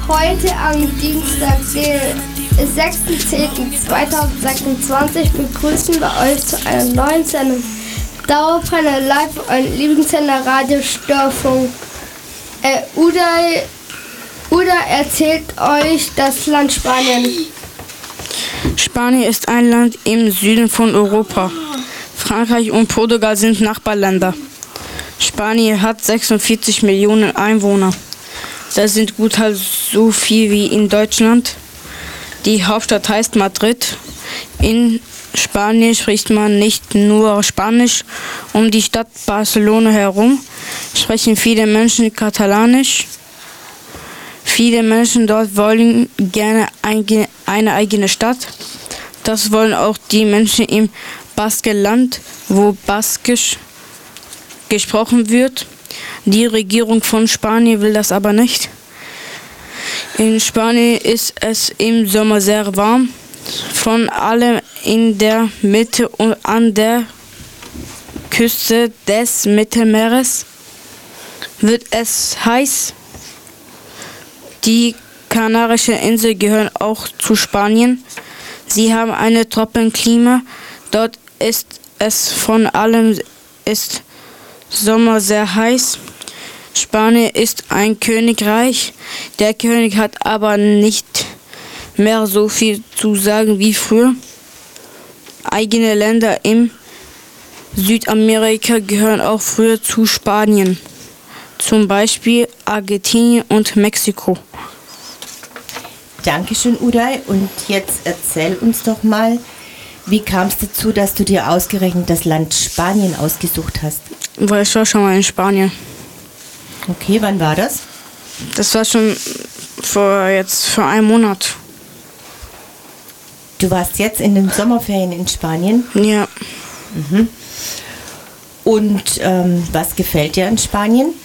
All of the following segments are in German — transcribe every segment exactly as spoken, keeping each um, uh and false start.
Heute am Dienstag, den sechsten zehnten zweitausendsechsundzwanzig begrüßen wir euch zu einer neuen Sendung Dauerbrenner live und Lieblingssender Radio Störfunk. Äh, Uday, Uday erzählt euch das Land Spanien. Spanien ist ein Land im Süden von Europa. Frankreich und Portugal sind Nachbarländer. Spanien hat sechsundvierzig Millionen Einwohner. Das sind gut halt so viel wie in Deutschland. Die Hauptstadt heißt Madrid. In Spanien spricht man nicht nur Spanisch. Um die Stadt Barcelona herum sprechen viele Menschen Katalanisch. Viele Menschen dort wollen gerne eine eigene Stadt. Das wollen auch die Menschen im Baskenland, wo Baskisch gesprochen wird. Die Regierung von Spanien will das aber nicht. In Spanien ist es im Sommer sehr warm. Von allem in der Mitte und an der Küste des Mittelmeeres wird es heiß. Die Kanarischen Inseln gehören auch zu Spanien. Sie haben ein Tropenklima. Dort ist es von allem ist Sommer sehr heiß. Spanien ist ein Königreich. Der König hat aber nicht mehr so viel zu sagen wie früher. Eigene Länder im Südamerika gehören auch früher zu Spanien. Zum Beispiel Argentinien und Mexiko. Dankeschön, Uday. Und jetzt erzähl uns doch mal, wie kam es dazu, dass du dir ausgerechnet das Land Spanien ausgesucht hast? Weil ich war schon mal in Spanien. Okay, wann war das? Das war schon vor jetzt vor einem Monat. Du warst jetzt in den Sommerferien in Spanien? Ja. Mhm. Und ähm, was gefällt dir in Spanien?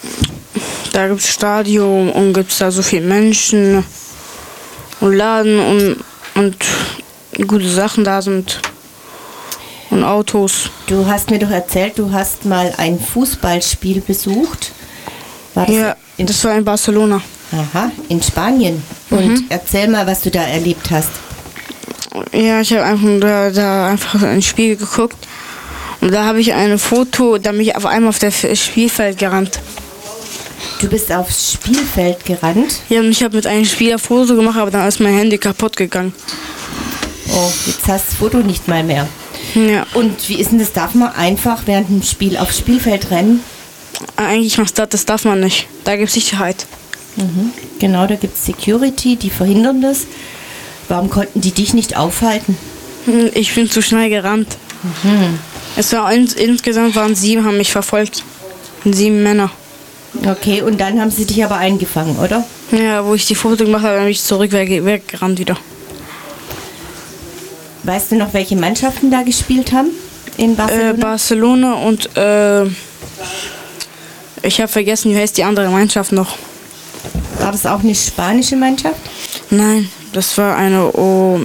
Da gibt es Stadion und gibt es da so viele Menschen und Laden und, und gute Sachen da sind und Autos. Du hast mir doch erzählt, du hast mal ein Fußballspiel besucht. War das Ja, in, das war in Barcelona. aha, in Spanien. Und Mhm. erzähl mal, was du da erlebt hast. Ja, ich habe einfach da, da einfach ein Spiel geguckt und da habe ich ein Foto, da bin ich auf einmal auf das Spielfeld gerannt. Du bist aufs Spielfeld gerannt. Ja, und ich habe mit einem Spieler Foto gemacht, aber dann ist mein Handy kaputt gegangen. Oh, jetzt hast du das Foto nicht mal mehr. Ja, Und wie ist denn das? Darf man einfach während dem Spiel aufs Spielfeld rennen? eigentlich macht das, das darf man nicht. Da gibt es Sicherheit. Mhm. Genau, da gibt es Security, die verhindern das. Warum konnten die dich nicht aufhalten? Hm, Ich bin zu schnell gerannt. Mhm. Es war ins, insgesamt waren sieben, haben mich verfolgt. Sieben Männer. Okay, und dann haben sie dich aber eingefangen, oder? Ja, wo ich die Foto gemacht habe, bin ich zurück weg, weggerannt wieder. Weißt du noch, welche Mannschaften da gespielt haben in Barcelona? Äh, Barcelona und äh, ich habe vergessen, wie heißt die andere Mannschaft noch. War das auch eine spanische Mannschaft? Nein, das war eine, oh,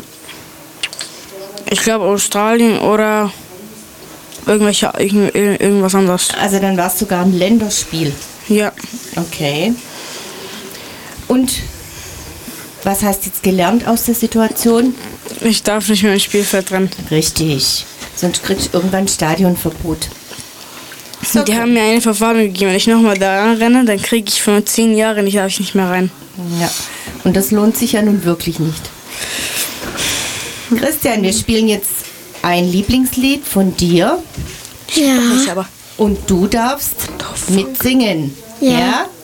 ich glaube Australien oder irgendwelche, irgend, irgendwas anderes. Also dann war es sogar ein Länderspiel. Ja, Okay. Und was hast du jetzt gelernt aus der Situation? ich darf nicht mehr ins Spielfeld rennen. Richtig. Sonst kriegst du irgendwann Stadionverbot. Ist Die okay. haben mir eine Verwarnung gegeben. Wenn ich nochmal da renne, dann kriege ich für zehn Jahre nicht, darf ich nicht mehr rein. Ja. Und das lohnt sich ja nun wirklich nicht. Christian, wir spielen jetzt ein Lieblingslied von dir Ja. Ich aber. und du darfst mitsingen. Ja. Ja?